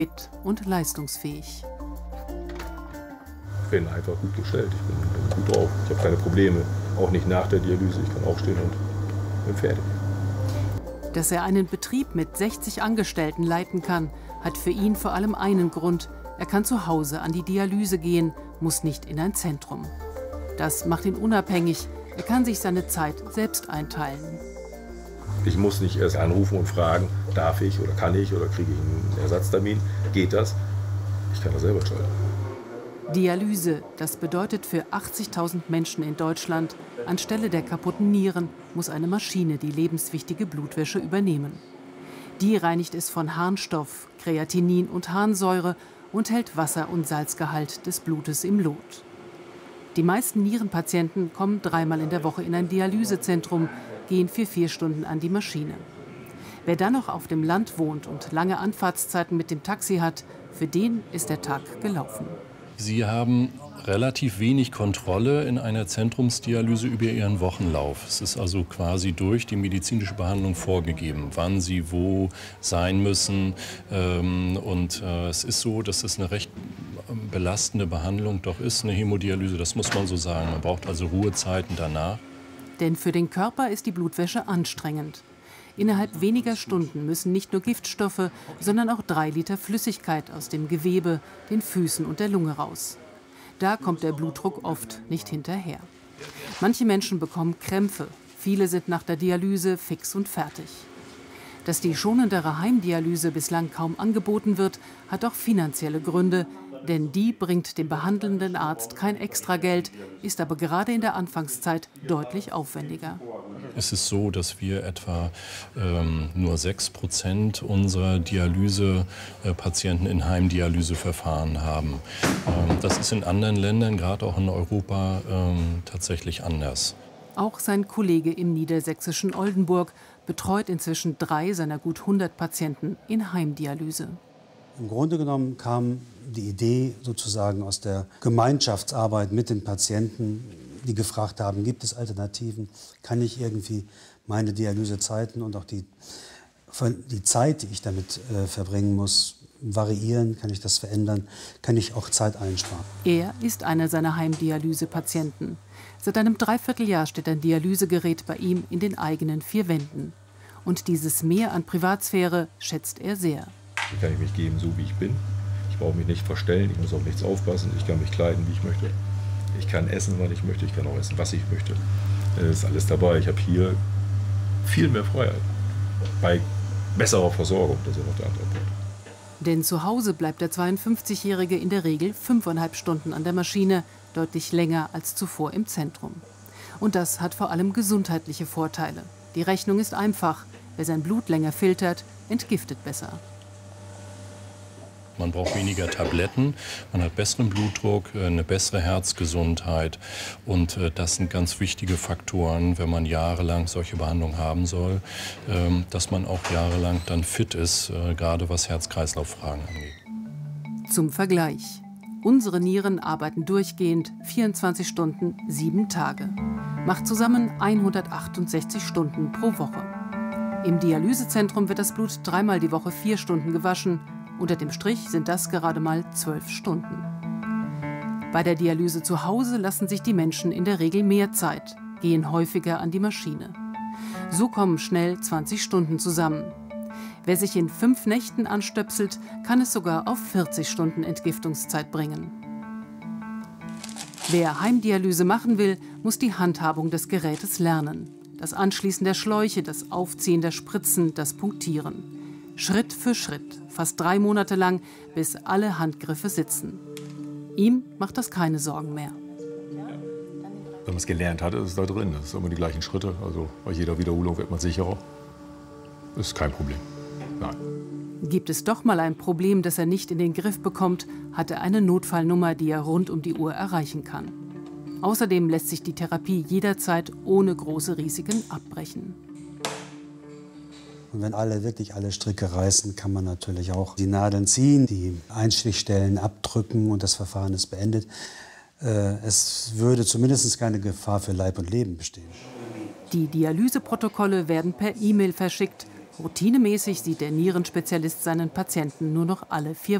fit und leistungsfähig. Ich bin einfach gut gestellt, ich bin gut drauf, ich habe keine Probleme, auch nicht nach der Dialyse, ich kann aufstehen und bin fertig. Dass er einen Betrieb mit 60 Angestellten leiten kann, hat für ihn vor allem einen Grund: Er kann zu Hause an die Dialyse gehen, muss nicht in ein Zentrum. Das macht ihn unabhängig, er kann sich seine Zeit selbst einteilen. Ich muss nicht erst anrufen und fragen, darf ich oder kann ich oder kriege ich einen Ersatztermin, geht das? Ich kann das selber entscheiden. Dialyse, das bedeutet für 80.000 Menschen in Deutschland, anstelle der kaputten Nieren muss eine Maschine die lebenswichtige Blutwäsche übernehmen. Die reinigt es von Harnstoff, Kreatinin und Harnsäure und hält Wasser- und Salzgehalt des Blutes im Lot. Die meisten Nierenpatienten kommen 3-mal in der Woche in ein Dialysezentrum, gehen für 4 Stunden an die Maschine. Wer dann noch auf dem Land wohnt und lange Anfahrtszeiten mit dem Taxi hat, für den ist der Tag gelaufen. Sie haben relativ wenig Kontrolle in einer Zentrumsdialyse über Ihren Wochenlauf. Es ist also quasi durch die medizinische Behandlung vorgegeben, wann Sie wo sein müssen. Es ist so, dass es eine recht belastende Behandlung doch ist, eine Hämodialyse, das muss man so sagen. Man braucht also Ruhezeiten danach. Denn für den Körper ist die Blutwäsche anstrengend. Innerhalb weniger Stunden müssen nicht nur Giftstoffe, sondern auch 3 Liter Flüssigkeit aus dem Gewebe, den Füßen und der Lunge raus. Da kommt der Blutdruck oft nicht hinterher. Manche Menschen bekommen Krämpfe, viele sind nach der Dialyse fix und fertig. Dass die schonendere Heimdialyse bislang kaum angeboten wird, hat auch finanzielle Gründe, denn die bringt dem behandelnden Arzt kein Extrageld, ist aber gerade in der Anfangszeit deutlich aufwendiger. Es ist so, dass wir etwa nur 6% unserer Dialysepatienten in Heimdialyseverfahren haben. Das ist in anderen Ländern, gerade auch in Europa, tatsächlich anders. Auch sein Kollege im niedersächsischen Oldenburg betreut inzwischen 3 seiner gut 100 Patienten in Heimdialyse. Im Grunde genommen kam die Idee sozusagen aus der Gemeinschaftsarbeit mit den Patienten, die gefragt haben, gibt es Alternativen, kann ich irgendwie meine Dialysezeiten und auch die Zeit, die ich damit verbringen muss, variieren, kann ich das verändern, kann ich auch Zeit einsparen. Er ist einer seiner Heimdialysepatienten. Seit einem Dreivierteljahr steht ein Dialysegerät bei ihm in den eigenen 4 Wänden. Und dieses Mehr an Privatsphäre schätzt er sehr. Hier kann ich mich geben, so wie ich bin. Ich brauche mich nicht verstellen, ich muss auf nichts aufpassen, ich kann mich kleiden, wie ich möchte. Ich kann essen, wann ich möchte, ich kann auch essen, was ich möchte. Es ist alles dabei. Ich habe hier viel mehr Freiheit. Bei besserer Versorgung, das ist auch noch der andere Punkt. Denn zu Hause bleibt der 52-Jährige in der Regel 5,5 Stunden an der Maschine, deutlich länger als zuvor im Zentrum. Und das hat vor allem gesundheitliche Vorteile. Die Rechnung ist einfach. Wer sein Blut länger filtert, entgiftet besser. Man braucht weniger Tabletten, man hat besseren Blutdruck, eine bessere Herzgesundheit. Und das sind ganz wichtige Faktoren, wenn man jahrelang solche Behandlungen haben soll, dass man auch jahrelang dann fit ist, gerade was Herz-Kreislauf-Fragen angeht. Zum Vergleich. Unsere Nieren arbeiten durchgehend 24 Stunden, 7 Tage. Macht zusammen 168 Stunden pro Woche. Im Dialysezentrum wird das Blut 3-mal die Woche 4 Stunden gewaschen. Unter dem Strich sind das gerade mal 12 Stunden. Bei der Dialyse zu Hause lassen sich die Menschen in der Regel mehr Zeit, gehen häufiger an die Maschine. So kommen schnell 20 Stunden zusammen. Wer sich in 5 Nächten anstöpselt, kann es sogar auf 40 Stunden Entgiftungszeit bringen. Wer Heimdialyse machen will, muss die Handhabung des Gerätes lernen. Das Anschließen der Schläuche, das Aufziehen der Spritzen, das Punktieren. Schritt für Schritt, fast 3 Monate lang, bis alle Handgriffe sitzen. Ihm macht das keine Sorgen mehr. Wenn man es gelernt hat, ist es da drin. Das sind immer die gleichen Schritte. Also bei jeder Wiederholung wird man sicherer. Das ist kein Problem. Nein. Gibt es doch mal ein Problem, das er nicht in den Griff bekommt, hat er eine Notfallnummer, die er rund um die Uhr erreichen kann. Außerdem lässt sich die Therapie jederzeit ohne große Risiken abbrechen. Und wenn wirklich alle Stricke reißen, kann man natürlich auch die Nadeln ziehen, die Einstichstellen abdrücken und das Verfahren ist beendet. Es würde zumindest keine Gefahr für Leib und Leben bestehen. Die Dialyseprotokolle werden per E-Mail verschickt. Routinemäßig sieht der Nierenspezialist seinen Patienten nur noch alle 4